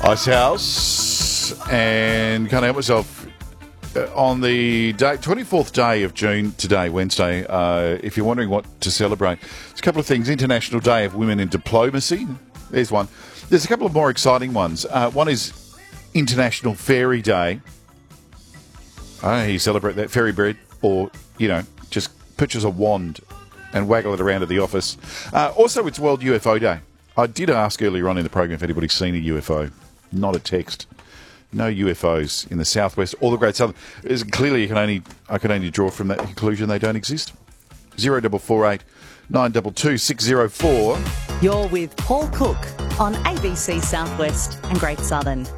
Ice House, and can't help myself. On the day, 24th day of June today, Wednesday, if you're wondering what to celebrate, there's a couple of things. International Day of Women in Diplomacy. There's one. There's a couple of more exciting ones. One is International Fairy Day. I don't know how you celebrate that, fairy bread, or, just purchase a wand and waggle it around at the office. Also, it's World UFO Day. I did ask earlier on in the program if anybody's seen a UFO. Not a text. No UFOs in the southwest or the Great Southern. Clearly, I can only draw from that conclusion they don't exist. 0448 922 604. You're with Paul Cook on ABC Southwest and Great Southern.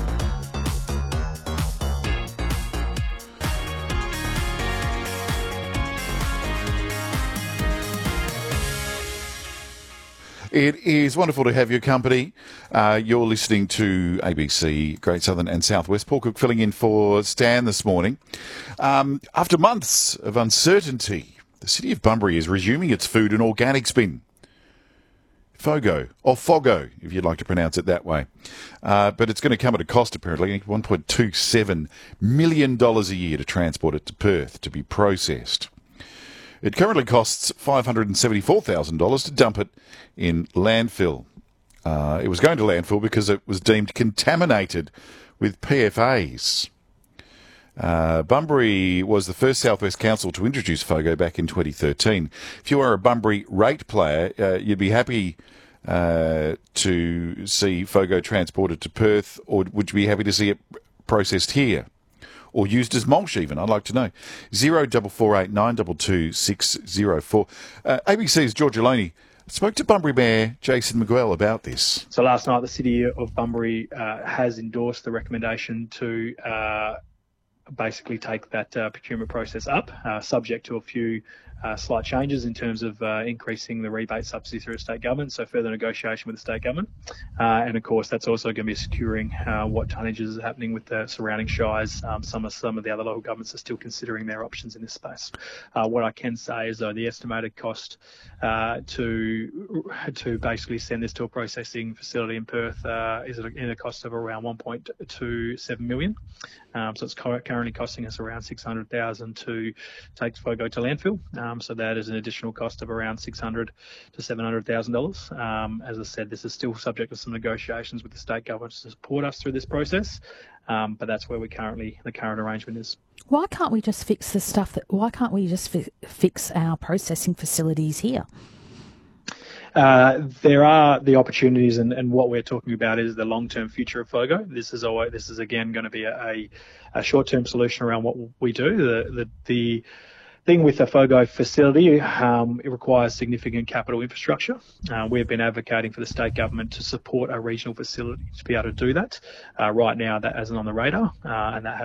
It is wonderful to have your company. You're listening to ABC, Great Southern and Southwest. Paul Cook filling in for Stan this morning. After months of uncertainty, the city of Bunbury is resuming its food and organics bin. FOGO, or FOGO, if you'd like to pronounce it that way. But it's going to come at a cost, apparently, $1.27 million a year to transport it to Perth to be processed. It currently costs $574,000 to dump it in landfill. It was going to landfill because it was deemed contaminated with PFAS. Bunbury was the first Southwest Council to introduce FOGO back in 2013. If you are a Bunbury rate player, you'd be happy to see FOGO transported to Perth, or would you be happy to see it processed here? Or used as mulch even, I'd like to know. 0448 922 604. ABC's George Aloney spoke to Bunbury Mayor Jason McGuell about this. So last night the City of Bunbury has endorsed the recommendation to basically take that procurement process up, subject to a few slight changes in terms of increasing the rebate subsidy through the state government, so further negotiation with the state government. And of course, that's also going to be securing what tonnages are happening with the surrounding shires. Some of the other local governments are still considering their options in this space. What I can say is, though, the estimated cost to basically send this to a processing facility in Perth is in a cost of around $1.27 million. So it's currently costing us around $600,000 to take FOGO to landfill. So that is an additional cost of around $600,000 to $700,000. As I said, this is still subject to some negotiations with the state government to support us through this process. But that's where the current arrangement is. Why can't we just fix the stuff why can't we just fix our processing facilities here? There are the opportunities, and what we're talking about is the long-term future of FOGO. This is again going to be a short-term solution around what we do. The thing with the FOGO facility, it requires significant capital infrastructure. We've been advocating for the state government to support a regional facility to be able to do that. Right now, that isn't on the radar, and that